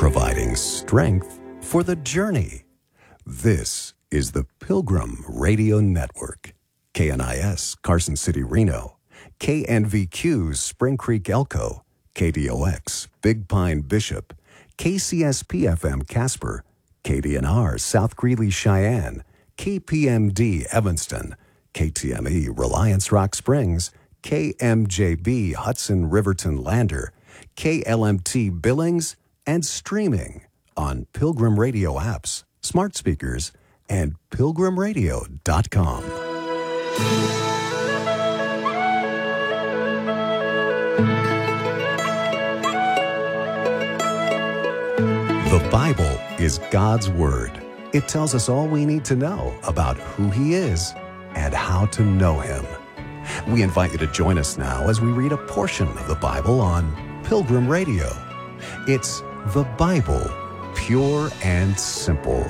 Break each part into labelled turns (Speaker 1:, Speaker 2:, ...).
Speaker 1: providing strength for the journey. This is the Pilgrim Radio Network. KNIS, Carson City, Reno. KNVQ, Spring Creek, Elko. KDOX, Big Pine, Bishop. KCSP-FM, Casper. KDNR, South Greeley, Cheyenne. KPMD, Evanston. KTME, Reliance Rock Springs. KMJB, Hudson Riverton Lander. KLMT, Billings, and streaming on Pilgrim Radio apps, smart speakers, and pilgrimradio.com. The Bible is God's Word. It tells us all we need to know about who He is and how to know Him. We invite you to join us now as we read a portion of the Bible on Pilgrim Radio. It's the Bible, pure and simple.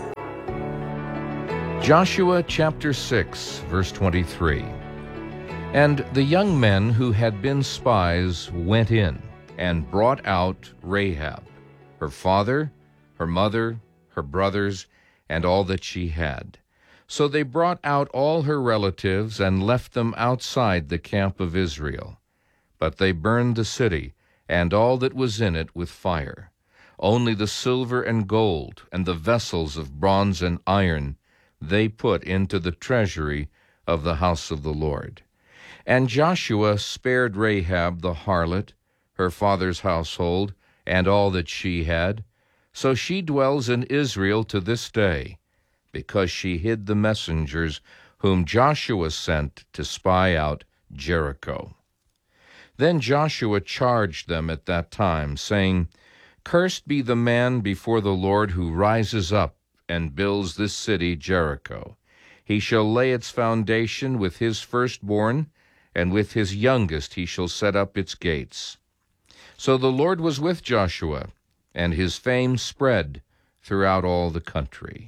Speaker 2: Joshua chapter 6, verse 23. And the young men who had been spies went in and brought out Rahab, her father, her mother, her brothers, and all that she had. So they brought out all her relatives and left them outside the camp of Israel. But they burned the city and all that was in it with fire. Only the silver and gold and the vessels of bronze and iron they put into the treasury of the house of the Lord. And Joshua spared Rahab the harlot, her father's household, and all that she had. So she dwells in Israel to this day, because she hid the messengers whom Joshua sent to spy out Jericho. Then Joshua charged them at that time, saying, Cursed be the man before the Lord who rises up and builds this city Jericho. He shall lay its foundation with his firstborn, and with his youngest he shall set up its gates. So the Lord was with Joshua, and his fame spread throughout all the country.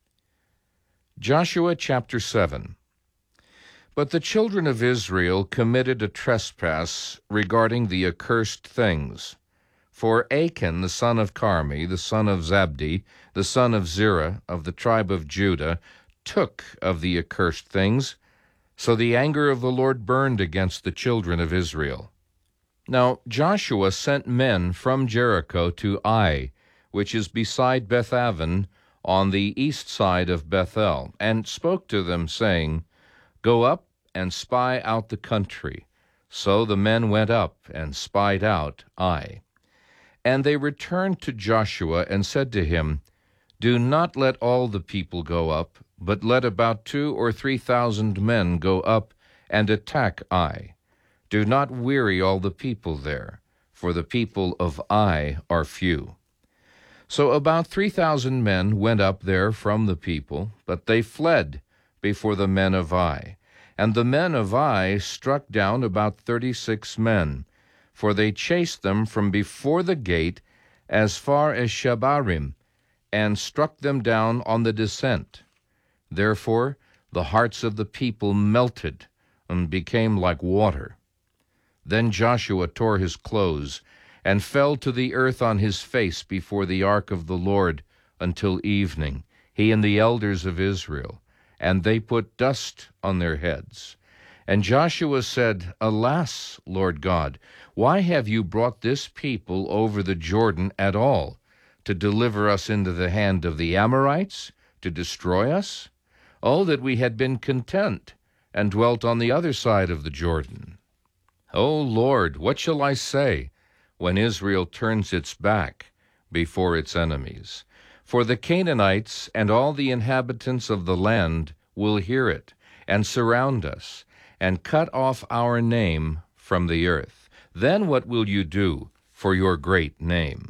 Speaker 2: Joshua chapter 7. But the children of Israel committed a trespass regarding the accursed things. For Achan, the son of Carmi, the son of Zabdi, the son of Zerah, of the tribe of Judah, took of the accursed things. So the anger of the Lord burned against the children of Israel. Now Joshua sent men from Jericho to Ai, which is beside Bethaven, on the east side of Bethel, and spoke to them, saying, Go up and spy out the country. So the men went up and spied out Ai. And they returned to Joshua and said to him, Do not let all the people go up, but let about 2,000 or 3,000 men go up and attack Ai. Do not weary all the people there, for the people of Ai are few. So about 3,000 men went up there from the people, but they fled before the men of Ai. And the men of Ai struck down about 36 men, for they chased them from before the gate as far as Shebarim, and struck them down on the descent. Therefore the hearts of the people melted and became like water. Then Joshua tore his clothes, and fell to the earth on his face before the ark of the Lord until evening, he and the elders of Israel, and they put dust on their heads. And Joshua said, Alas, Lord God, why have you brought this people over the Jordan at all, to deliver us into the hand of the Amorites, to destroy us? Oh, that we had been content, and dwelt on the other side of the Jordan. O Lord, what shall I say when Israel turns its back before its enemies? For the Canaanites and all the inhabitants of the land will hear it, and surround us, and cut off our name from the earth. Then what will you do for your great name?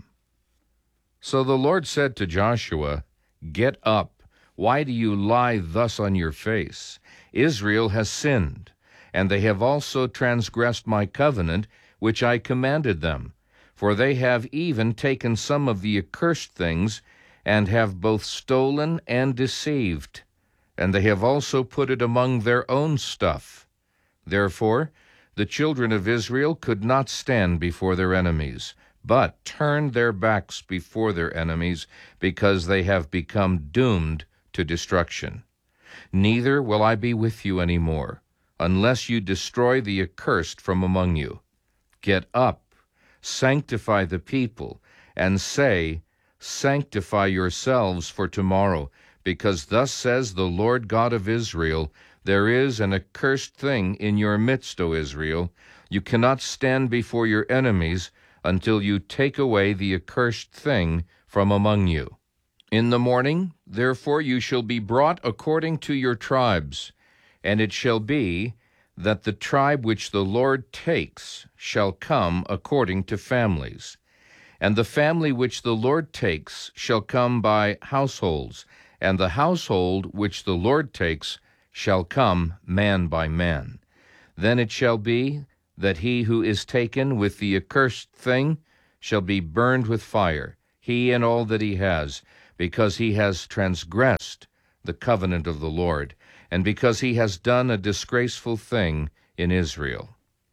Speaker 2: So the Lord said to Joshua, Get up. Why do you lie thus on your face? Israel has sinned, and they have also transgressed my covenant, which I commanded them. For they have even taken some of the accursed things, and have both stolen and deceived. And they have also put it among their own stuff. Therefore the children of Israel could not stand before their enemies, but turn their backs before their enemies, because they have become doomed to destruction. Neither will I be with you any more, unless you destroy the accursed from among you. Get up, sanctify the people, and say, Sanctify yourselves for tomorrow, because thus says the Lord God of Israel, there is an accursed thing in your midst, O Israel. You cannot stand before your enemies until you take away the accursed thing from among you. In the morning, therefore, you shall be brought according to your tribes, and it shall be that the tribe which the Lord takes shall come according to families. And the family which the Lord takes shall come by households, and the household which the Lord takes shall come man by man. Then it shall be that he who is taken with the accursed thing shall be burned with fire, he and all that he has, because he has transgressed the covenant of the Lord, and because he has done a disgraceful thing in Israel.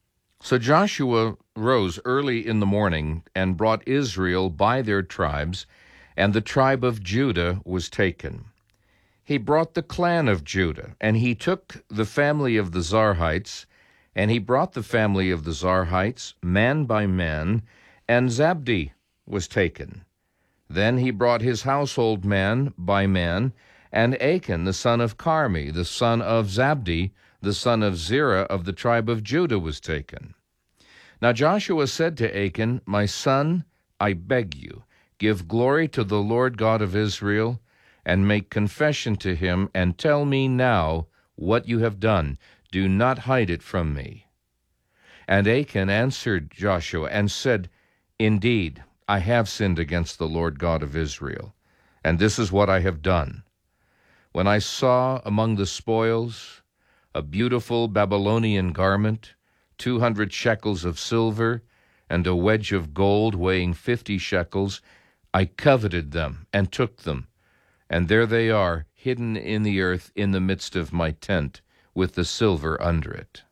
Speaker 2: So Joshua rose early in the morning and brought Israel by their tribes, and the tribe of Judah was taken. He brought the clan of Judah, and he took the family of the Zarhites, and he brought the family of the Zarhites man by man, and Zabdi was taken. Then he brought his household man by man, and Achan the son of Carmi, the son of Zabdi, the son of Zerah of the tribe of Judah, was taken. Now Joshua said to Achan, My son, I beg you, give glory to the Lord God of Israel, and make confession to him, and tell me now what you have done. Do not hide it from me. And Achan answered Joshua and said, Indeed, I have sinned against the Lord God of Israel, and this is what I have done. When I saw among the spoils a beautiful Babylonian garment, 200 shekels of silver, and a wedge of gold weighing 50 shekels, I coveted them and took them, and there they are, hidden in the earth in the midst of my tent, with the silver under it.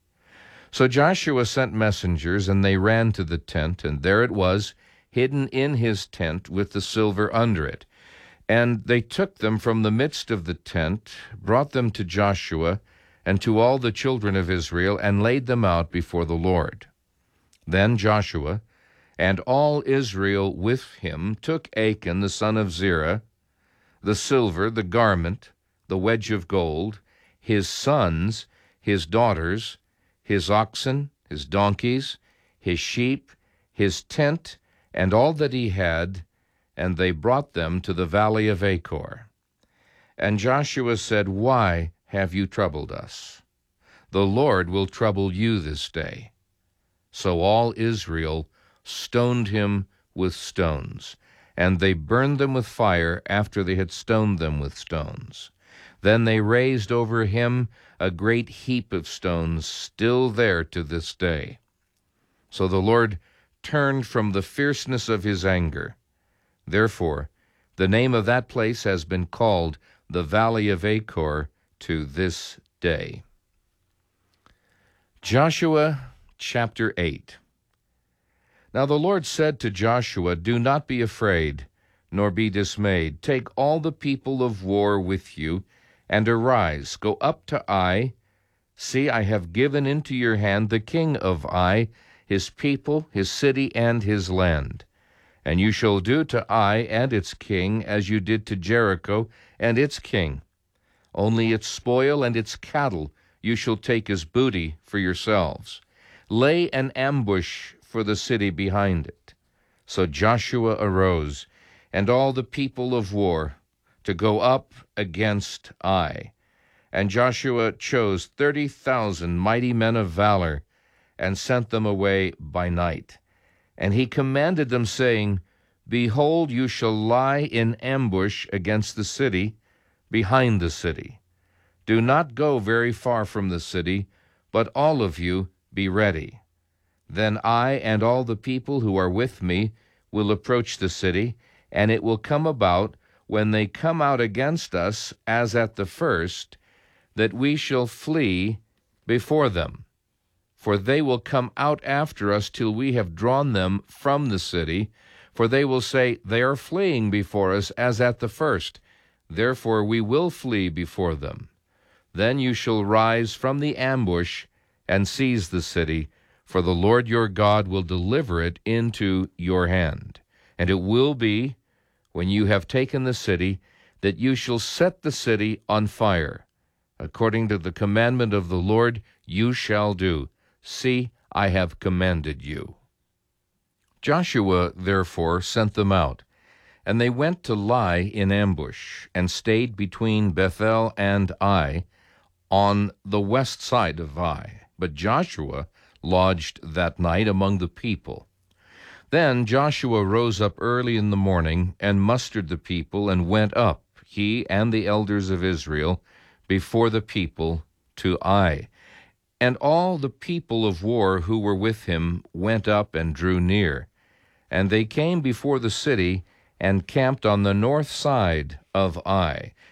Speaker 2: So Joshua sent messengers, and they ran to the tent, and there it was, hidden in his tent, with the silver under it. And they took them from the midst of the tent, brought them to Joshua, and to all the children of Israel, and laid them out before the Lord. Then Joshua and all Israel with him took Achan the son of Zerah, the silver, the garment, the wedge of gold, his sons, his daughters, his oxen, his donkeys, his sheep, his tent, and all that he had, and they brought them to the valley of Achor. And Joshua said, Why have you troubled us? The Lord will trouble you this day. So all Israel stoned him with stones, and they burned them with fire after they had stoned them with stones. Then they raised over him a great heap of stones, still there to this day. So the Lord turned from the fierceness of his anger. Therefore, the name of that place has been called the Valley of Achor to this day. Joshua chapter 8. Now the Lord said to Joshua, Do not be afraid, nor be dismayed. Take all the people of war with you, and arise, go up to Ai. See, I have given into your hand the king of Ai, his people, his city, and his land. And you shall do to Ai and its king as you did to Jericho and its king. Only its spoil and its cattle you shall take as booty for yourselves. Lay an ambush for the city behind it. So Joshua arose, and all the people of war, to go up against Ai. And Joshua chose 30,000 mighty men of valor, and sent them away by night. And he commanded them, saying, Behold, you shall lie in ambush against the city, behind the city. Do not go very far from the city, but all of you be ready. Then I and all the people who are with me will approach the city, and it will come about, when they come out against us, as at the first, that we shall flee before them. for they will come out after us till we have drawn them from the city. For they will say, They are fleeing before us as at the first. Therefore we will flee before them. Then you shall rise from the ambush and seize the city, for the Lord your God will deliver it into your hand. And it will be, when you have taken the city, that you shall set the city on fire. According to the commandment of the Lord you shall do. See, I have commanded you. Joshua therefore sent them out, and they went to lie in ambush, and stayed between Bethel and Ai, on the west side of Ai. But Joshua lodged that night among the people. Then Joshua rose up early in the morning, and mustered the people, and went up, he and the elders of Israel, before the people to Ai. And all the people of war who were with him went up and drew near. And they came before the city, and camped on the north side of Ai.